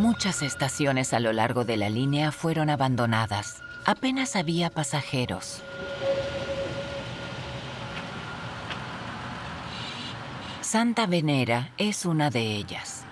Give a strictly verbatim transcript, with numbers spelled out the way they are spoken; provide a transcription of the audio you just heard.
Muchas estaciones a lo largo de la línea fueron abandonadas. Apenas había pasajeros. Santa Venera es una de ellas.